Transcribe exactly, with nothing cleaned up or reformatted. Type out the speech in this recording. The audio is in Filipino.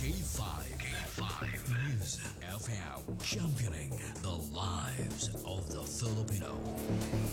five. K five. Music F M. Championing the lives of the Filipino.